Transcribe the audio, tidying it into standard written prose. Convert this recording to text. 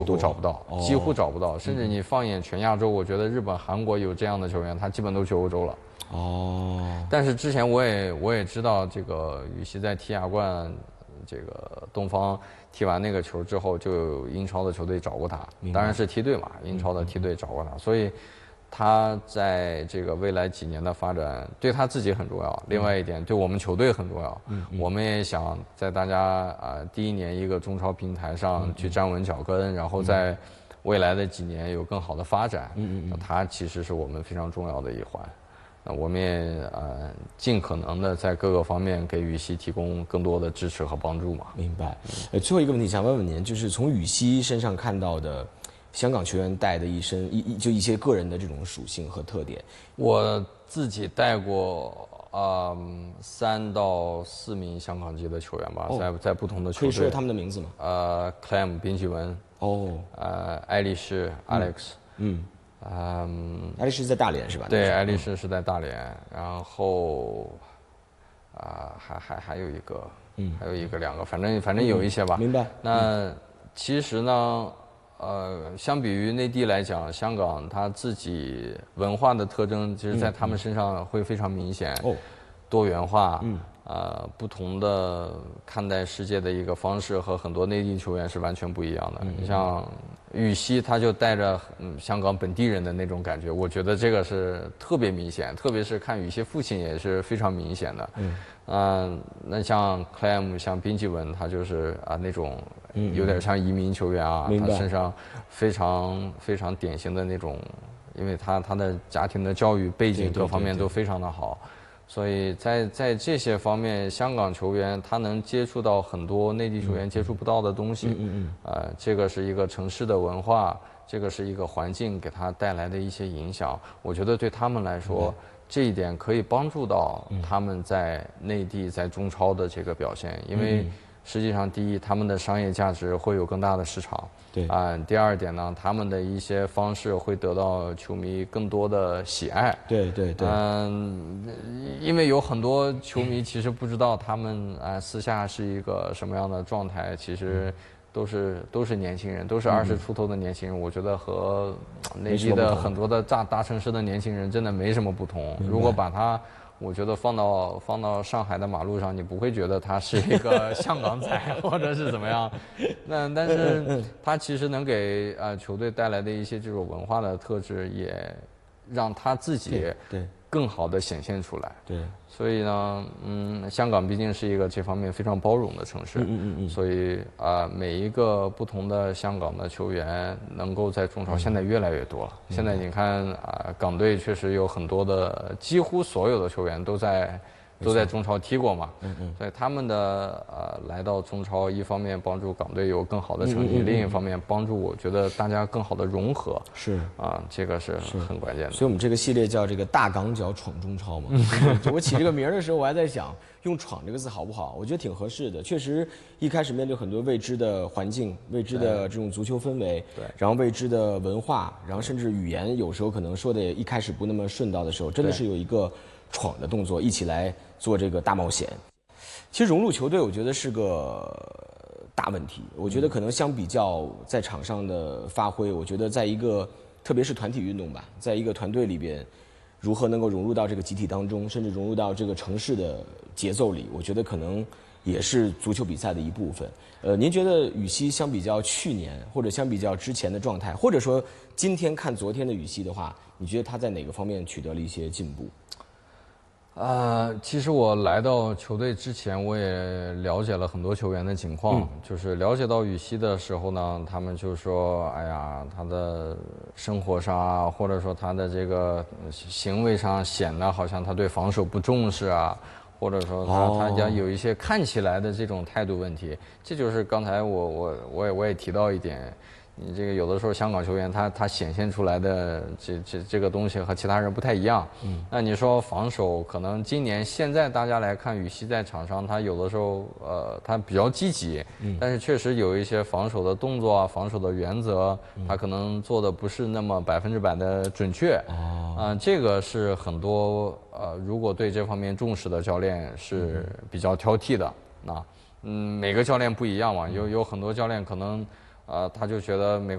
都找不到，几乎找不到，甚至你放眼全亚洲，我觉得日本、韩国有这样的球员，他基本都去欧洲了。但是之前我也知道，这个羽西在踢亚冠，这个东方踢完那个球之后，就有英超的球队找过他，当然是梯队嘛，英超的梯队找过他，所以他在这个未来几年的发展对他自己很重要。另外一点，对我们球队很重要。我们也想在大家第一年一个中超平台上去站稳脚跟，然后在未来的几年有更好的发展。那他其实是我们非常重要的一环。那我们也尽可能的在各个方面给羽西提供更多的支持和帮助嘛。 明白。最后一个问题想问问您，就是从羽西身上看到的香港球员带的一些个人的这种属性和特点。 我自己带过3到4名香港籍的球员吧，在不同的球队。 可以说他们的名字吗 ？Clem 宾吉文。爱丽丝 Alex。 爱丽丝在大连是吧？ 对，爱丽丝是在大连，然后还有一个，还有一个2个，反正有一些吧。 明白。 那其实呢，相比于内地来讲，香港它自己文化的特征，其实在他们身上会非常明显。多元化。不同的看待世界的一个方式和很多内地球员是完全不一样的。你像羽西，他就带着香港本地人的那种感觉，我觉得这个是特别明显，特别是看羽西父亲也是非常明显的。那像 Clem 像宾吉文，他就是那种有点像移民球员啊，他身上非常典型的那种，因为他的家庭的教育背景各方面都非常的好。所以在这些方面，香港球员他能接触到很多内地球员接触不到的东西。这个是一个城市的文化，这个是一个环境给他带来的一些影响。我觉得对他们来说，这一点可以帮助到他们在内地在中超的这个表现，因为实际上第一，他们的商业价值会有更大的市场。 对。 第二点呢，他们的一些方式会得到球迷更多的喜爱。 对。 因为有很多球迷其实不知道他们私下是一个什么样的状态，其实都是年轻人，都是20出头的年轻人。我觉得和内地的很多的大城市的年轻人真的没什么不同。如果把他我觉得放到上海的马路上，你不会觉得他是一个香港仔或者是怎么样。但是他其实能给球队带来的一些这种文化的特质，也让他自己更好的显现出来。 对。 所以呢，香港毕竟是一个这方面非常包容的城市。所以每一个不同的香港的球员能够在中超，现在越来越多了。现在你看港队确实有很多的，几乎所有的球员都在中超踢过嘛。所以他们的来到中超，一方面帮助港队有更好的成绩，另一方面帮助我觉得大家更好的融合。 是这个是很关键的。 所以我们这个系列叫这个大港脚闯中超嘛。我起这个名的时候，我还在想用“闯”这个字好不好？我觉得挺合适的。确实，一开始面对很多未知的环境、未知的这种足球氛围，然后未知的文化，然后甚至语言，有时候可能说的一开始不那么顺道的时候，真的是有一个闯的动作，一起来做这个大冒险。其实融入球队，我觉得是个大问题。我觉得可能相比较在场上的发挥，我觉得在一个特别是团体运动吧，在一个团队里边，如何能够融入到这个集体当中，甚至融入到这个城市的节奏里，我觉得可能也是足球比赛的一部分。您觉得羽西相比较去年，或者相比较之前的状态，或者说今天看昨天的羽西的话，你觉得他在哪个方面取得了一些进步？ 其实我来到球队之前，我也了解了很多球员的情况。就是了解到羽西的时候呢，他们就说：“哎呀，他的生活上啊，或者说他的这个行为上显得好像他对防守不重视啊，或者说他将有一些看起来的这种态度问题。”这就是刚才我也提到一点。你这个有的时候香港球员他显现出来的这个东西和其他人不太一样。那你说防守，可能今年现在大家来看羽西在场上，他有的时候他比较积极，但是确实有一些防守的动作啊、防守的原则，他可能做的不是那么100%的准确。这个是很多如果对这方面重视的教练是比较挑剔的。每个教练不一样嘛，有很多教练可能他就觉得美